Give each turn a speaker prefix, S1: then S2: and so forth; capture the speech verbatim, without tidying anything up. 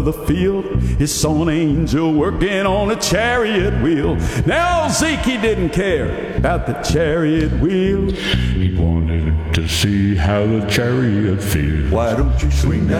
S1: the field, he saw an angel working on a chariot wheel. Now Zeke, he didn't care about the chariot wheel.
S2: He wanted to see how the chariot feels.
S3: Why don't you swing that